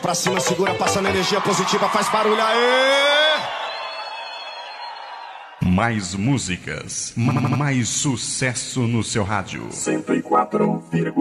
Pra cima, segura, passando energia positiva, faz barulho, aê! Mais músicas, mais sucesso no seu rádio. 104,1